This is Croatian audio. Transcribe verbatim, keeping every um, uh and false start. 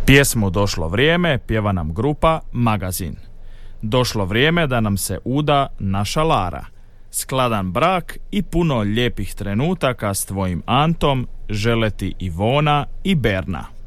Pjesmu Došlo vrijeme pjeva nam grupa Magazin. Došlo vrijeme da nam se uda naša Lara. Skladan brak i puno lijepih trenutaka s tvojim Antom žele ti Ivona i Berna.